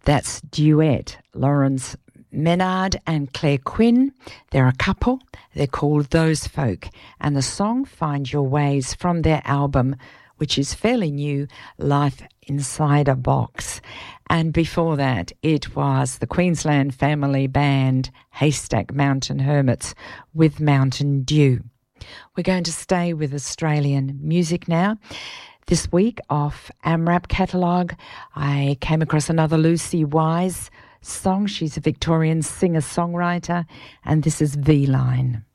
That's Duet, Lawrence Menard and Claire Quinn. They're a couple. They're called Those Folk. And the song, Find Your Ways, from their album, which is fairly new, Life Inside a Box. And before that, it was the Queensland family band Haystack Mountain Hermits with Mountain Dew. We're going to stay with Australian music now. This week off AMRAP catalogue, I came across another Lucy Wise song. She's a Victorian singer-songwriter, and this is V-Line.